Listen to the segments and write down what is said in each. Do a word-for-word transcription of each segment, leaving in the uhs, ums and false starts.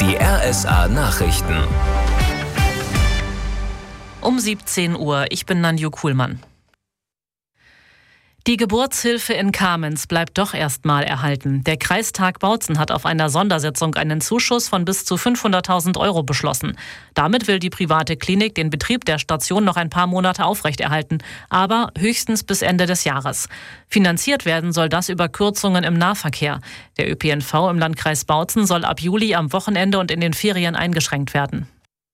Die R S A-Nachrichten. Um siebzehn Uhr, ich bin Nanju Kuhlmann. Die Geburtshilfe in Kamenz bleibt doch erstmal erhalten. Der Kreistag Bautzen hat auf einer Sondersitzung einen Zuschuss von bis zu fünfhunderttausend Euro beschlossen. Damit will die private Klinik den Betrieb der Station noch ein paar Monate aufrechterhalten, aber höchstens bis Ende des Jahres. Finanziert werden soll das über Kürzungen im Nahverkehr. Der Ö P N V im Landkreis Bautzen soll ab Juli am Wochenende und in den Ferien eingeschränkt werden.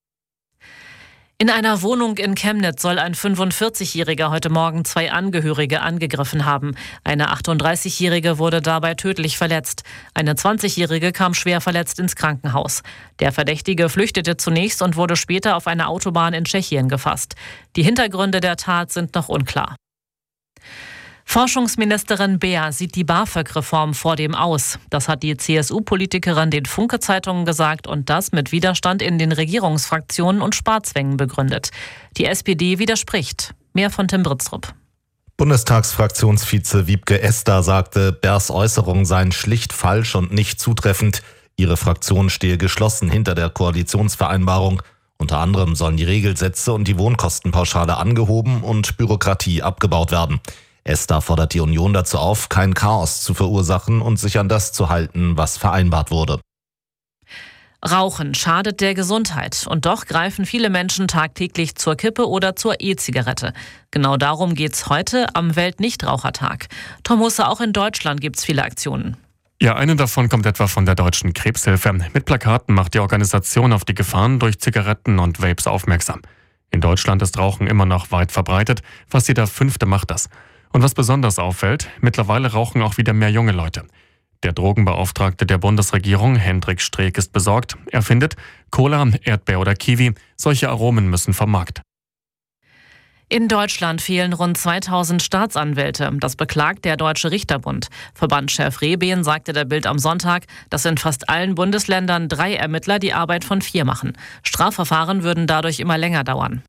In einer Wohnung in Chemnitz soll ein fünfundvierzigjähriger heute Morgen zwei Angehörige angegriffen haben. Eine achtunddreißigjährige wurde dabei tödlich verletzt. Eine zwanzigjährige kam schwer verletzt ins Krankenhaus. Der Verdächtige flüchtete zunächst und wurde später auf einer Autobahn in Tschechien gefasst. Die Hintergründe der Tat sind noch unklar. Forschungsministerin Beer sieht die BAföG-Reform vor dem aus. Das hat die C S U-Politikerin den Funke-Zeitungen gesagt und das mit Widerstand in den Regierungsfraktionen und Sparzwängen begründet. Die S P D widerspricht. Mehr von Tim Britztrup. Bundestagsfraktionsvize Wiebke Esder sagte, Beers Äußerungen seien schlicht falsch und nicht zutreffend. Ihre Fraktion stehe geschlossen hinter der Koalitionsvereinbarung. Unter anderem sollen die Regelsätze und die Wohnkostenpauschale angehoben und Bürokratie abgebaut werden. Esder fordert die Union dazu auf, kein Chaos zu verursachen und sich an das zu halten, was vereinbart wurde. Rauchen schadet der Gesundheit und doch greifen viele Menschen tagtäglich zur Kippe oder zur E-Zigarette. Genau darum geht's heute am Weltnichtrauchertag. Tom Husse, auch in Deutschland gibt's viele Aktionen. Ja, eine davon kommt etwa von der Deutschen Krebshilfe. Mit Plakaten macht die Organisation auf die Gefahren durch Zigaretten und Vapes aufmerksam. In Deutschland ist Rauchen immer noch weit verbreitet. Fast jeder Fünfte macht das. Und was besonders auffällt, mittlerweile rauchen auch wieder mehr junge Leute. Der Drogenbeauftragte der Bundesregierung, Hendrik Streeck, ist besorgt. Er findet, Cola, Erdbeer oder Kiwi, solche Aromen müssen vom Markt. In Deutschland fehlen rund zweitausend Staatsanwälte. Das beklagt der Deutsche Richterbund. Verbandschef Rehbehn sagte der Bild am Sonntag, dass in fast allen Bundesländern drei Ermittler die Arbeit von vier machen. Strafverfahren würden dadurch immer länger dauern.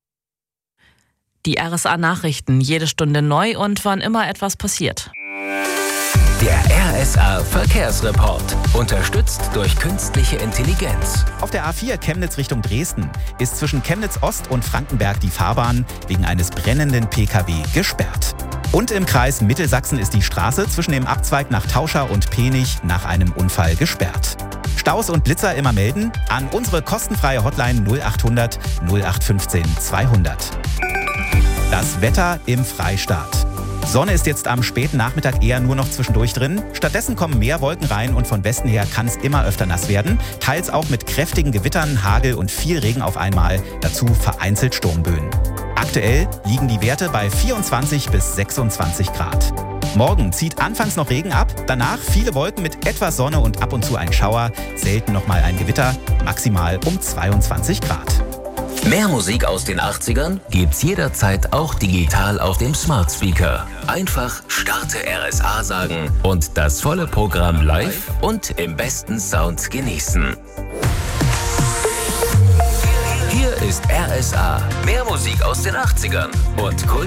Die R S A-Nachrichten, jede Stunde neu und wann immer etwas passiert. Der R S A-Verkehrsreport. Unterstützt durch künstliche Intelligenz. Auf der A vier Chemnitz Richtung Dresden ist zwischen Chemnitz Ost und Frankenberg die Fahrbahn wegen eines brennenden P K W gesperrt. Und im Kreis Mittelsachsen ist die Straße zwischen dem Abzweig nach Tauscha und Penich nach einem Unfall gesperrt. Staus und Blitzer immer melden an unsere kostenfreie Hotline null achthundert nullachtfünfzehn zweihundert. Das Wetter im Freistaat. Sonne ist jetzt am späten Nachmittag eher nur noch zwischendurch drin. Stattdessen kommen mehr Wolken rein und von Westen her kann es immer öfter nass werden. Teils auch mit kräftigen Gewittern, Hagel und viel Regen auf einmal. Dazu vereinzelt Sturmböen. Aktuell liegen die Werte bei vierundzwanzig bis sechsundzwanzig Grad. Morgen zieht anfangs noch Regen ab, danach viele Wolken mit etwas Sonne und ab und zu ein Schauer. Selten nochmal ein Gewitter, maximal um zweiundzwanzig Grad. Mehr Musik aus den achtzigern gibt's jederzeit auch digital auf dem Smart Speaker. Einfach Starte R S A sagen und das volle Programm live und im besten Sound genießen. Hier ist R S A. Mehr Musik aus den achtzigern und Kult.